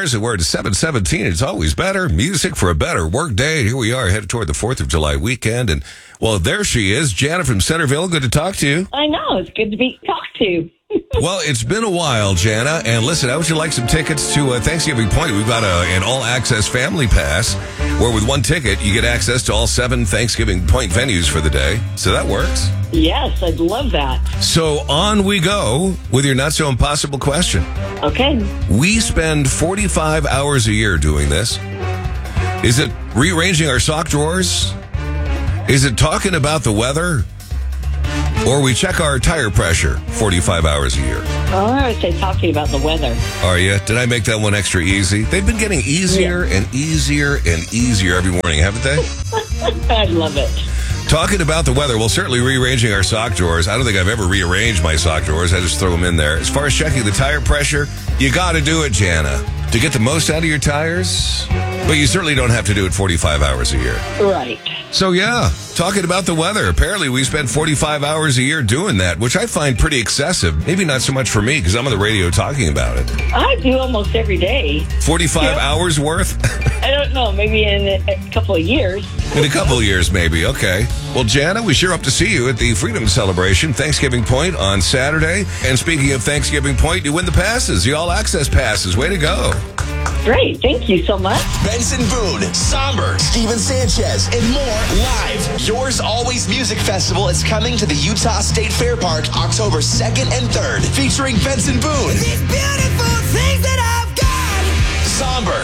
cars, and we're at 7:17. It's always better. Music for a better work day. Here we are headed toward the 4th of July weekend. And, well, there she is, Jana from Centerville. Good to talk to you. I know. It's good to be talked to. Well, it's been a while, Jana. And listen, how would you like some tickets to Thanksgiving Point? We've got an all-access family pass where with one ticket, you get access to all 7 Thanksgiving Point venues for the day. So that works. Yes, I'd love that. So on we go with your not-so-impossible question. Okay. We spend 45 hours a year doing this. Is it rearranging our sock drawers? Is it talking about the weather? Or we check our tire pressure 45 hours a year? Oh, I would say talking about the weather. Are you? Did I make that one extra easy? They've been getting easier and easier and easier every morning, haven't they? I love it. Talking about the weather, well, certainly rearranging our sock drawers. I don't think I've ever rearranged my sock drawers. I just throw them in there. As far as checking the tire pressure, you got to do it, Jana, to get the most out of your tires. But you certainly don't have to do it 45 hours a year. Right. So, yeah, talking about the weather. Apparently, we spend 45 hours a year doing that, which I find pretty excessive. Maybe not so much for me because I'm on the radio talking about it. I do almost every day. 45 hours worth? I don't know. Maybe in a couple of years. In a couple of years, maybe. Okay. Well, Jana, we sure hope to see you at the Freedom Celebration, Thanksgiving Point on Saturday. And speaking of Thanksgiving Point, you win the passes, the all-access passes. Way to go. Great. Thank you so much. Benson Boone, Somber, Steven Sanchez, and more live. Yours Always Music Festival is coming to the Utah State Fair Park October 2nd and 3rd, featuring Benson Boone. These beautiful things that I've got. Somber,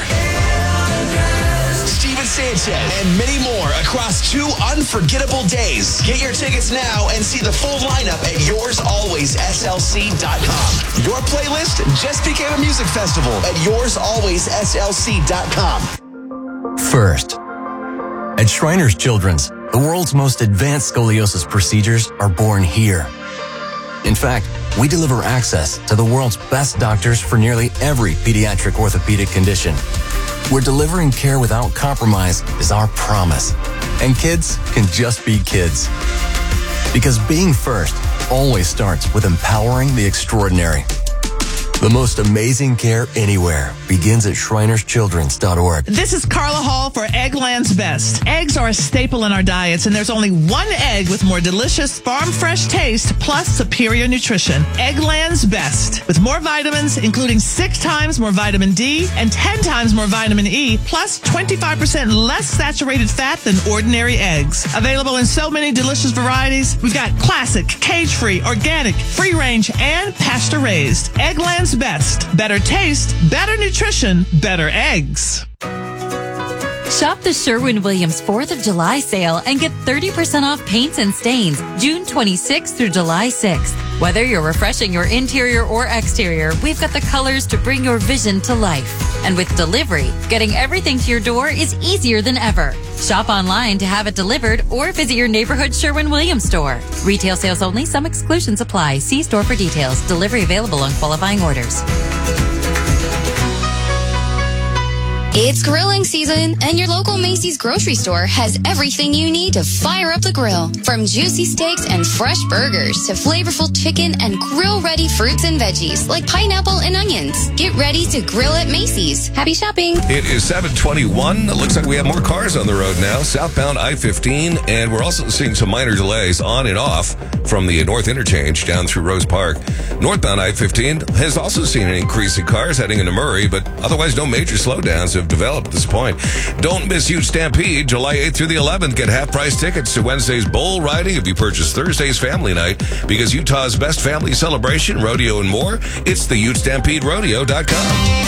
Steven Sanchez, and many more across 2 unforgettable days. Get your tickets now and see the full lineup at YoursAlwaysSLC.com. Your playlist just became a music festival at YoursAlwaysSLC.com. First, at Shriners Children's, the world's most advanced scoliosis procedures are born here. In fact, we deliver access to the world's best doctors for nearly every pediatric orthopedic condition. We're delivering care without compromise is our promise. And kids can just be kids. Because being first always starts with empowering the extraordinary. The most amazing care anywhere begins at ShrinersChildren's.org. This is Carla Hall for Eggland's Best. Eggs are a staple in our diets, and there's only one egg with more delicious farm-fresh taste plus superior nutrition. Eggland's Best. With more vitamins, including 6 times more vitamin D and 10 times more vitamin E, plus 25% less saturated fat than ordinary eggs. Available in so many delicious varieties. We've got classic, cage-free, organic, free-range, and pasture-raised. Eggland's Best. Better taste, better nutrition, better eggs. Shop the Sherwin-Williams 4th of July sale and get 30% off paints and stains June 26th through July 6th. Whether you're refreshing your interior or exterior, we've got the colors to bring your vision to life. And with delivery, getting everything to your door is easier than ever. Shop online to have it delivered or visit your neighborhood Sherwin-Williams store. Retail sales only. Some exclusions apply. See store for details. Delivery available on qualifying orders. It's grilling season, and your local Macy's grocery store has everything you need to fire up the grill. From juicy steaks and fresh burgers to flavorful chicken and grill-ready fruits and veggies like pineapple and onions. Get ready to grill at Macy's. Happy shopping. It is 7:21. It looks like we have more cars on the road now, southbound I-15, and we're also seeing some minor delays on and off from the North Interchange down through Rose Park. Northbound I-15 has also seen an increase in cars heading into Murray, but otherwise no major slowdowns have developed at this point. Don't miss Ute Stampede, July 8th through the 11th. Get half-price tickets to Wednesday's bull riding if you purchase Thursday's family night, because Utah's best family celebration, rodeo, and more, it's the UteStampedeRodeo.com.